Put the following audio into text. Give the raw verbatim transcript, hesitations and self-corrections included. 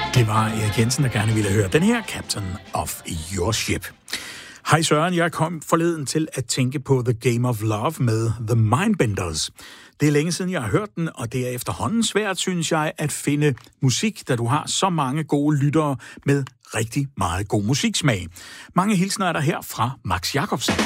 Det var Erik Jensen, der gerne ville høre den her Captain of Your Ship. Hej Søren, jeg kom forleden til at tænke på The Game of Love med The Mindbenders. Det er længe siden, jeg har hørt den, og det er efterhånden svært, synes jeg, at finde musik, da du har så mange gode lyttere med rigtig meget god musiksmag. Mange hilsner er der her fra Max Jacobsen.